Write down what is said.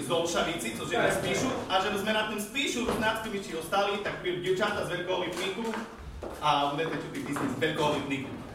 Zolšavíci, což je na Spíšu, a že sme na tom Spíšu s náckými či ostali, tak dievčatá z veľkoholitníku a budete čuť písni z veľkoholitníku.